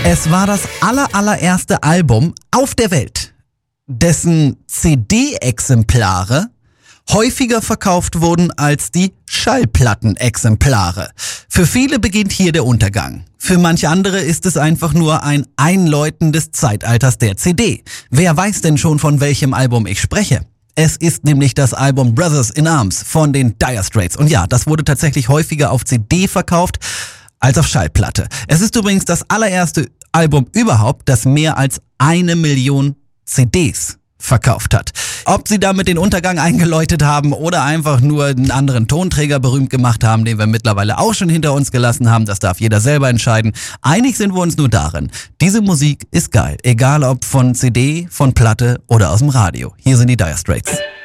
Es war das allererste Album auf der Welt, dessen CD-Exemplare häufiger verkauft wurden als die Schallplattenexemplare. Für viele beginnt hier der Untergang. Für manche andere ist es einfach nur ein Einläuten des Zeitalters der CD. Wer weiß denn schon, von welchem Album ich spreche? Es ist nämlich das Album Brothers in Arms von den Dire Straits. Und ja, das wurde tatsächlich häufiger auf CD verkauft als auf Schallplatte. Es ist übrigens das allererste Album überhaupt, das mehr als 1 Million CDs verkauft hat. Ob sie damit den Untergang eingeläutet haben oder einfach nur einen anderen Tonträger berühmt gemacht haben, den wir mittlerweile auch schon hinter uns gelassen haben, das darf jeder selber entscheiden. Einig sind wir uns nur darin: diese Musik ist geil, egal ob von CD, von Platte oder aus dem Radio. Hier sind die Dire Straits.